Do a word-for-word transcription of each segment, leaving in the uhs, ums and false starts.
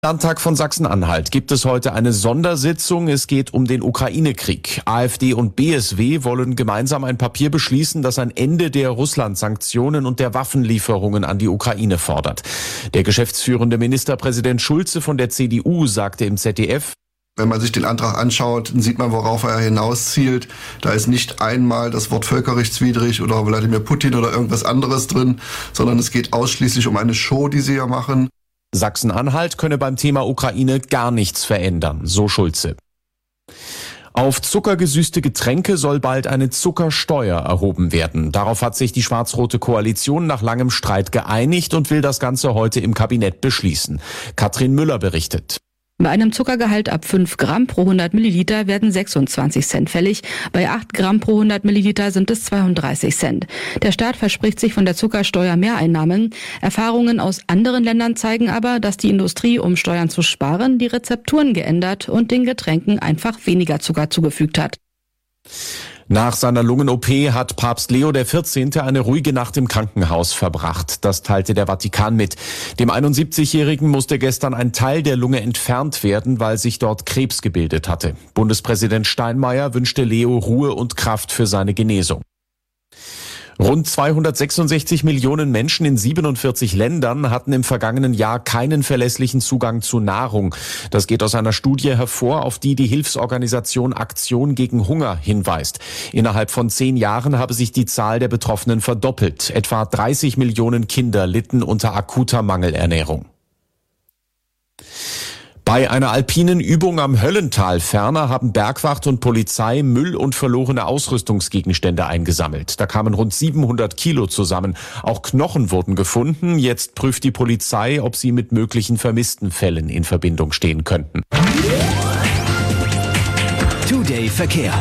Landtag von Sachsen-Anhalt gibt es heute eine Sondersitzung. Es geht um den Ukraine-Krieg. AfD und B S W wollen gemeinsam ein Papier beschließen, das ein Ende der Russland-Sanktionen und der Waffenlieferungen an die Ukraine fordert. Der geschäftsführende Ministerpräsident Schulze von der C D U sagte im Z D F: Wenn man sich den Antrag anschaut, dann sieht man, worauf er hinauszielt. Da ist nicht einmal das Wort völkerrechtswidrig oder Wladimir Putin oder irgendwas anderes drin, sondern es geht ausschließlich um eine Show, die sie ja machen. Sachsen-Anhalt könne beim Thema Ukraine gar nichts verändern, so Schulze. Auf zuckergesüßte Getränke soll bald eine Zuckersteuer erhoben werden. Darauf hat sich die schwarz-rote Koalition nach langem Streit geeinigt und will das Ganze heute im Kabinett beschließen. Katrin Müller berichtet. Bei einem Zuckergehalt ab fünf Gramm pro hundert Milliliter werden sechsundzwanzig Cent fällig. Bei acht Gramm pro hundert Milliliter sind es zweiunddreißig Cent. Der Staat verspricht sich von der Zuckersteuer Mehreinnahmen. Erfahrungen aus anderen Ländern zeigen aber, dass die Industrie, um Steuern zu sparen, die Rezepturen geändert und den Getränken einfach weniger Zucker zugefügt hat. Nach seiner Lungen-O P hat Papst Leo der vierzehnte eine ruhige Nacht im Krankenhaus verbracht. Das teilte der Vatikan mit. Dem einundsiebzigjährigen musste gestern ein Teil der Lunge entfernt werden, weil sich dort Krebs gebildet hatte. Bundespräsident Steinmeier wünschte Leo Ruhe und Kraft für seine Genesung. Rund zweihundertsechsundsechzig Millionen Menschen in siebenundvierzig Ländern hatten im vergangenen Jahr keinen verlässlichen Zugang zu Nahrung. Das geht aus einer Studie hervor, auf die die Hilfsorganisation Aktion gegen Hunger hinweist. Innerhalb von zehn Jahren habe sich die Zahl der Betroffenen verdoppelt. Etwa dreißig Millionen Kinder litten unter akuter Mangelernährung. Bei einer alpinen Übung am Höllental ferner haben Bergwacht und Polizei Müll und verlorene Ausrüstungsgegenstände eingesammelt. Da kamen rund siebenhundert Kilo zusammen. Auch Knochen wurden gefunden. Jetzt prüft die Polizei, ob sie mit möglichen vermissten Fällen in Verbindung stehen könnten. Today Verkehr.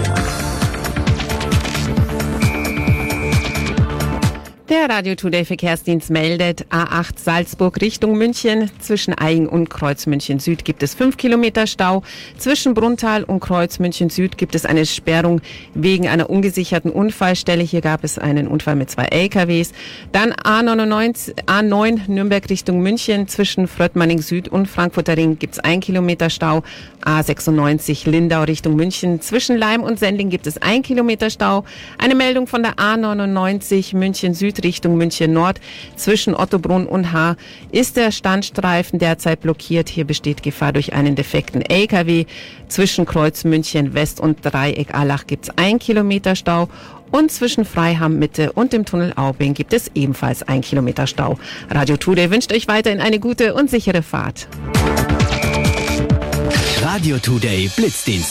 Der Radio Today Verkehrsdienst meldet, A acht Salzburg Richtung München. Zwischen Aigen und Kreuz München Süd gibt es fünf Kilometer Stau. Zwischen Brunnthal und Kreuz München Süd gibt es eine Sperrung wegen einer ungesicherten Unfallstelle. Hier gab es einen Unfall mit zwei L K Ws. Dann A neunundneunzig, A neun Nürnberg Richtung München. Zwischen Fröttmanning Süd und Frankfurter Ring gibt es ein Kilometer Stau. A sechsundneunzig Lindau Richtung München. Zwischen Leim und Sendling gibt es ein Kilometer Stau. Eine Meldung von der A neunundneunzig München Süd Richtung München Nord. Zwischen Ottobrunn und Haar ist der Standstreifen derzeit blockiert. Hier besteht Gefahr durch einen defekten L K W. Zwischen Kreuz München West und Dreieck Allach gibt es ein Kilometer Stau. Und zwischen Freiham Mitte und dem Tunnel Aubing gibt es ebenfalls ein Kilometer Stau. Radio Today wünscht euch weiterhin eine gute und sichere Fahrt. Radio Today Blitzdienst.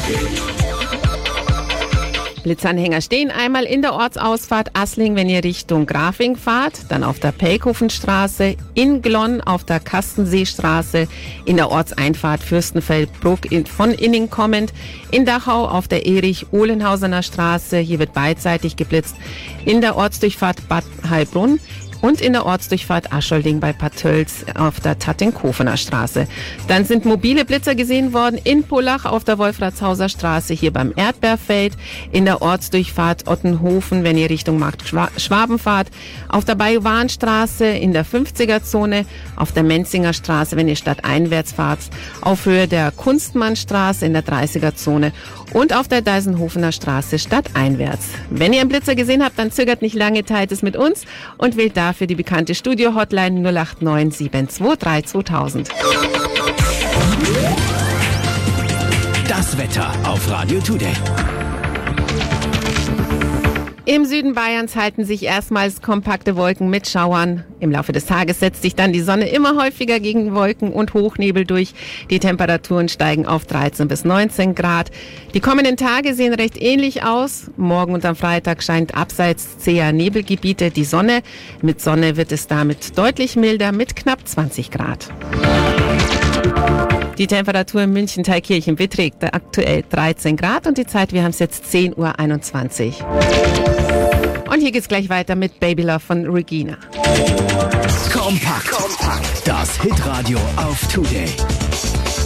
Blitzanhänger stehen einmal in der Ortsausfahrt Assling, wenn ihr Richtung Grafing fahrt, dann auf der Pelkhofenstraße, in Glonn auf der Kastenseestraße, in der Ortseinfahrt Fürstenfeldbruck von Inning kommend, in Dachau auf der Erich-Ohlenhausener Straße, hier wird beidseitig geblitzt, in der Ortsdurchfahrt Bad Heilbrunn, und in der Ortsdurchfahrt Aschollding bei Patölz auf der Tattenkofener Straße. Dann sind mobile Blitzer gesehen worden in Pullach auf der Wolfratshauser Straße, hier beim Erdbeerfeld, in der Ortsdurchfahrt Ottenhofen, wenn ihr Richtung Markt Schwaben fahrt, auf der Bajuwanstraße in der fünfziger-Zone, auf der Menzinger Straße, wenn ihr stadteinwärts fahrt, auf Höhe der Kunstmannstraße in der dreißiger-Zone und auf der Deisenhofener Straße stadteinwärts. Wenn ihr einen Blitzer gesehen habt, dann zögert nicht lange, teilt es mit uns und wählt dafür die bekannte Studio-Hotline null acht neun sieben zwei drei zweitausend. Das Wetter auf Radio Today. Im Süden Bayerns halten sich erstmals kompakte Wolken mit Schauern. Im Laufe des Tages setzt sich dann die Sonne immer häufiger gegen Wolken und Hochnebel durch. Die Temperaturen steigen auf dreizehn bis neunzehn Grad. Die kommenden Tage sehen recht ähnlich aus. Morgen und am Freitag scheint abseits zäher Nebelgebiete die Sonne. Mit Sonne wird es damit deutlich milder mit knapp zwanzig Grad. Die Temperatur in München-Thalkirchen beträgt aktuell dreizehn Grad und die Zeit, wir haben es jetzt zehn Uhr einundzwanzig. Und hier geht's gleich weiter mit Baby Love von Regina. Kompakt. Kompakt. Das Hitradio auf Today.